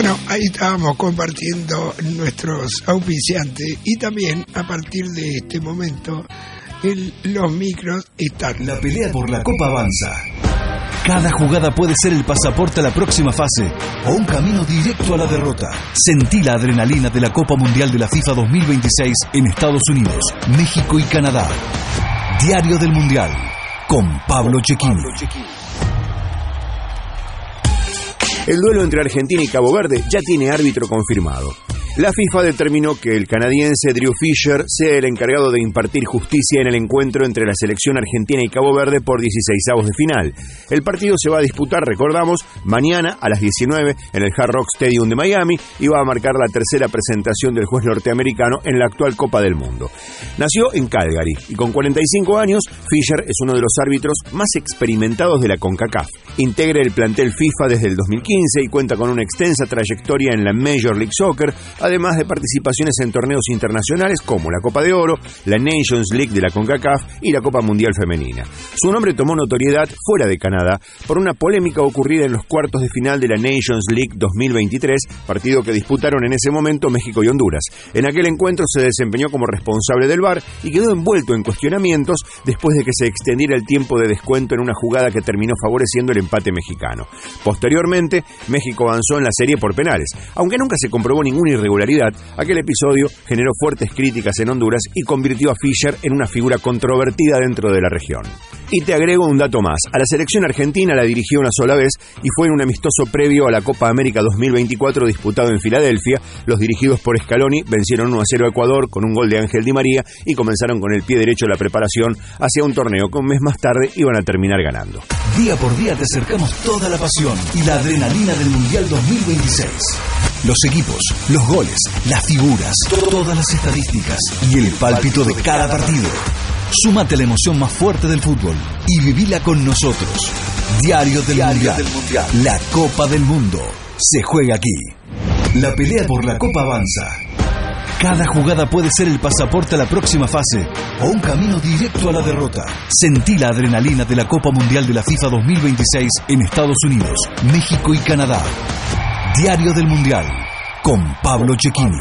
Bueno, ahí estábamos compartiendo nuestros auspiciantes y también a partir de este momento los micros están. La pelea por la Copa avanza. Cada jugada puede ser el pasaporte a la próxima fase o un camino directo a la derrota. Sentí la adrenalina de la Copa Mundial de la FIFA 2026 en Estados Unidos, México y Canadá. Diario del Mundial con Pablo Cecchini. El duelo entre Argentina y Cabo Verde ya tiene árbitro confirmado. La FIFA determinó que el canadiense Drew Fisher sea el encargado de impartir justicia en el encuentro entre la selección argentina y Cabo Verde por 16avos de final. El partido se va a disputar, recordamos, mañana a las 19 en el Hard Rock Stadium de Miami y va a marcar la tercera presentación del juez norteamericano en la actual Copa del Mundo. Nació en Calgary y con 45 años, Fisher es uno de los árbitros más experimentados de la CONCACAF. Integra el plantel FIFA desde el 2015 y cuenta con una extensa trayectoria en la Major League Soccer, además de participaciones en torneos internacionales como la Copa de Oro, la Nations League de la CONCACAF y la Copa Mundial Femenina. Su nombre tomó notoriedad fuera de Canadá por una polémica ocurrida en los cuartos de final de la Nations League 2023, partido que disputaron en ese momento México y Honduras. En aquel encuentro se desempeñó como responsable del VAR y quedó envuelto en cuestionamientos después de que se extendiera el tiempo de descuento en una jugada que terminó favoreciendo el empate mexicano. Posteriormente, México avanzó en la serie por penales. Aunque nunca se comprobó ninguna irregularidad, aquel episodio generó fuertes críticas en Honduras y convirtió a Fisher en una figura controvertida dentro de la región. Y te agrego un dato más. A la selección argentina la dirigió una sola vez y fue en un amistoso previo a la Copa América 2024 disputado en Filadelfia. Los dirigidos por Scaloni vencieron 1-0 a Ecuador con un gol de Ángel Di María y comenzaron con el pie derecho la preparación hacia un torneo que un mes más tarde iban a terminar ganando. Día por día te acercamos toda la pasión y la adrenalina del Mundial 2026. Los equipos, los goles, las figuras, todas las estadísticas y el pálpito de cada partido. Súmate a la emoción más fuerte del fútbol y vivila con nosotros. Diario del Mundial. La Copa del Mundo se juega aquí. La pelea por la Copa avanza. Cada jugada puede ser el pasaporte a la próxima fase o un camino directo a la derrota. Sentí la adrenalina de la Copa Mundial de la FIFA 2026 en Estados Unidos, México y Canadá. Diario del Mundial con Pablo Cecchini.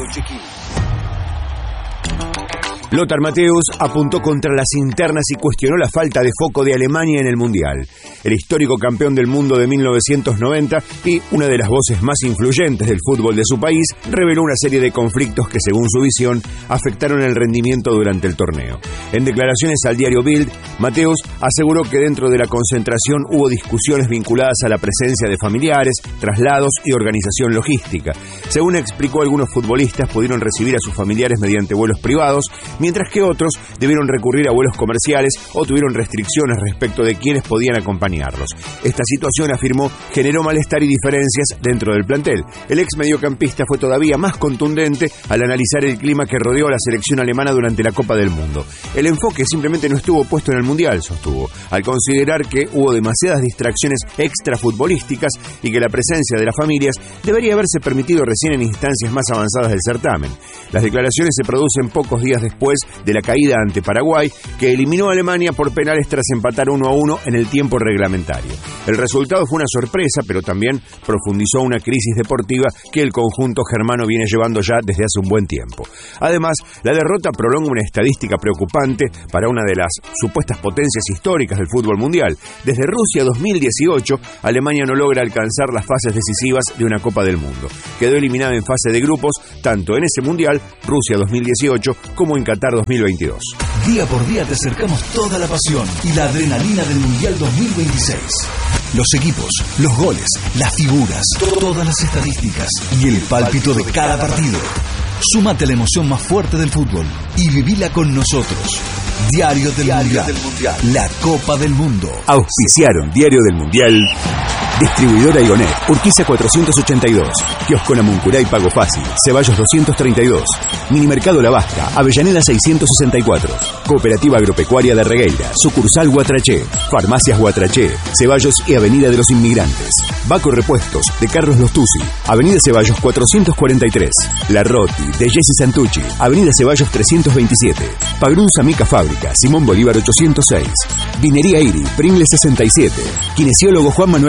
Lothar Matthäus apuntó contra las internas y cuestionó la falta de foco de Alemania en el Mundial. El histórico campeón del mundo de 1990 y una de las voces más influyentes del fútbol de su país reveló una serie de conflictos que, según su visión, afectaron el rendimiento durante el torneo. En declaraciones al diario Bild, Matthäus aseguró que dentro de la concentración hubo discusiones vinculadas a la presencia de familiares, traslados y organización logística. Según explicó, algunos futbolistas pudieron recibir a sus familiares mediante vuelos privados, mientras que otros debieron recurrir a vuelos comerciales o tuvieron restricciones respecto de quiénes podían acompañarlos. Esta situación, afirmó, generó malestar y diferencias dentro del plantel. El ex mediocampista fue todavía más contundente al analizar el clima que rodeó a la selección alemana durante la Copa del Mundo. El enfoque simplemente no estuvo puesto en el Mundial, sostuvo, al considerar que hubo demasiadas distracciones extrafutbolísticas y que la presencia de las familias debería haberse permitido recién en instancias más avanzadas del certamen. Las declaraciones se producen pocos días después de la caída ante Paraguay, que eliminó a Alemania por penales tras empatar 1-1 en el tiempo reglamentario. El resultado fue una sorpresa, pero también profundizó una crisis deportiva que el conjunto germano viene llevando ya desde hace un buen tiempo. Además, la derrota prolonga una estadística preocupante para una de las supuestas potencias históricas del fútbol mundial. Desde Rusia 2018, Alemania no logra alcanzar las fases decisivas de una Copa del Mundo. Quedó eliminada en fase de grupos, tanto en ese mundial, Rusia 2018, como en Qatar 2022. Día por día te acercamos toda la pasión y la adrenalina del Mundial 2026. Los equipos, los goles, las figuras, todas las estadísticas y el pálpito de cada partido. Súmate a la emoción más fuerte del fútbol y vivila con nosotros. Diario del Mundial. La Copa del Mundo. Auspiciaron Diario del Mundial. Distribuidora Igonet, Urquiza 482, Kiosco Namuncurá y Pago Fácil, Ceballos 232, Minimercado La Vasca, Avellaneda 664, Cooperativa Agropecuaria de Regueira, Sucursal Guatraché, Farmacias Guatraché, Ceballos y Avenida de los Inmigrantes, Baco Repuestos, de Carlos Lostuzzi, Avenida Ceballos 443, La Roti, de Jessy Santucci, Avenida Ceballos 327, Pagrunza Mica Fábrica, Simón Bolívar 806, Vinería Iri, Pringles 67, Kinesiólogo Juan Manuel Balduino,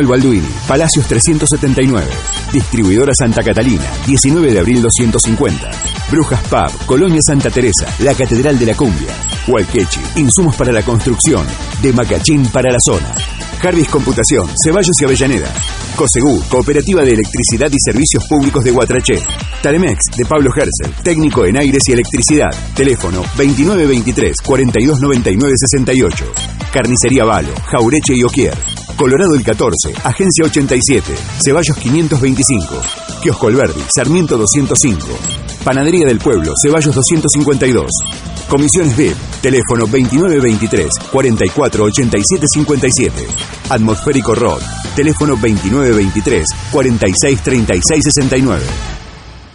Pellegrini, Palacios 379. Distribuidora Santa Catalina, 19 de abril 250. Brujas Pub, Colonia Santa Teresa, la Catedral de la Cumbia. Hualquechi, insumos para la construcción, de Macachín para la zona. Jarvis Computación, Ceballos y Avellaneda. COSEGU, Cooperativa de Electricidad y Servicios Públicos de Guatraché. Talemex, de Pablo Hersel, técnico en aires y electricidad. Teléfono 2923-4299-68. Carnicería Valo, Jaureche y Oquier. Colorado el 14, Agencia 87, Ceballos 525. Kiosco Alberdi, Sarmiento 205. Panadería del Pueblo, Ceballos 252. Comisiones VIP, teléfono 2923-448757. Atmosférico Rock, teléfono 2923-463669.